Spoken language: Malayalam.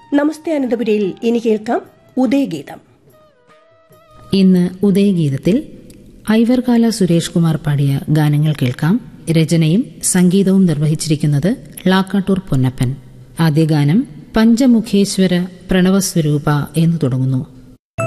നമസ്തേ അനന്തപുരിയിൽ ഇനി കേൾക്കാം ഉദയഗീതം. ഇന്ന് ഉദയഗീതത്തിൽ ഐവർകാല സുരേഷ് കുമാർ പാടിയ ഗാനങ്ങൾ കേൾക്കാം. രചനയും സംഗീതവും നിർവഹിച്ചിരിക്കുന്നത് ളാക്കാട്ടൂർ പൊന്നപ്പൻ. ആദ്യ ഗാനം പഞ്ചമുഖേശ്വര പ്രണവസ്വരൂപ എന്നു തുടങ്ങുന്നു.